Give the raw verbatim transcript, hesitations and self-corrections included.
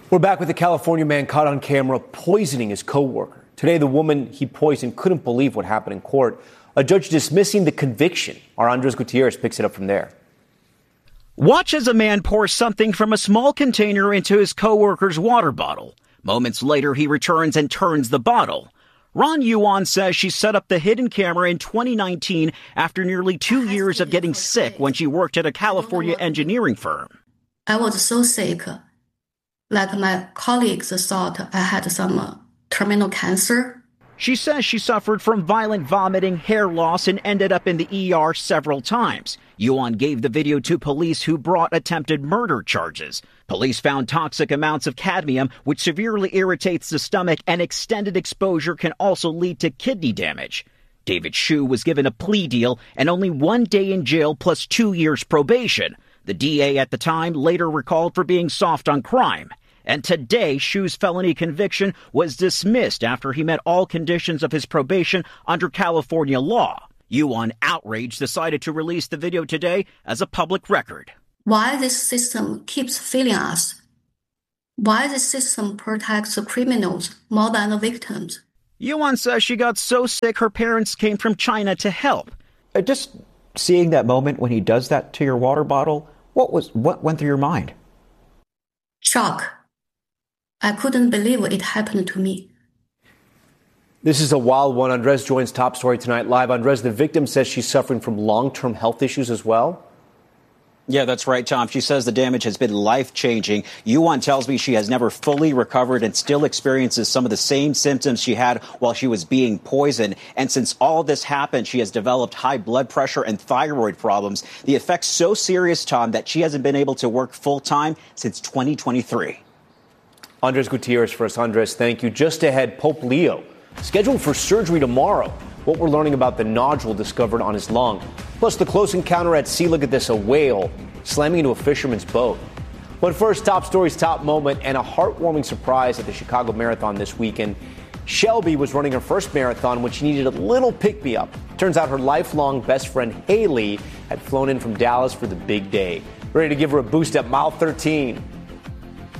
We're back with the California man caught on camera poisoning his coworker. Today, the woman he poisoned couldn't believe what happened in court. A judge dismissing the conviction. Our Andres Gutierrez picks it up from there. Watch as a man pours something from a small container into his coworker's water bottle. Moments later, he returns and turns the bottle. Ron Yuan says she set up the hidden camera in twenty nineteen after nearly two years of getting sick when she worked at a California engineering firm. I was so sick. Like my colleagues thought I had some uh, terminal cancer. She says she suffered from violent vomiting, hair loss, and ended up in the E R several times. Yuan gave the video to police who brought attempted murder charges. Police found toxic amounts of cadmium, which severely irritates the stomach, and extended exposure can also lead to kidney damage. David Shu was given a plea deal and only one day in jail plus two years probation. The D A at the time later recalled for being soft on crime. And today, Shu's felony conviction was dismissed after he met all conditions of his probation under California law. Yuan, outraged, decided to release the video today as a public record. Why this system keeps failing us? Why this system protects the criminals more than the victims? Yuan says she got so sick her parents came from China to help. Uh, just seeing that moment when he does that to your water bottle, what was what went through your mind? Shock. I couldn't believe it happened to me. This is a wild one. Andres joins Top Story tonight live. Andres, the victim says she's suffering from long-term health issues as well. Yeah, that's right, Tom. She says the damage has been life-changing. Yuan tells me she has never fully recovered and still experiences some of the same symptoms she had while she was being poisoned. And since all this happened, she has developed high blood pressure and thyroid problems. The effect's so serious, Tom, that she hasn't been able to work full-time since twenty twenty-three. Andres Gutierrez for us. Andres, thank you. Just ahead, Pope Leo, scheduled for surgery tomorrow. What we're learning about the nodule discovered on his lung. Plus the close encounter at sea. Look at this, a whale slamming into a fisherman's boat. But first, Top Story's top moment and a heartwarming surprise at the Chicago Marathon this weekend. Shelby was running her first marathon when she needed a little pick-me-up. Turns out her lifelong best friend Haley had flown in from Dallas for the big day. Ready to give her a boost at mile thirteen.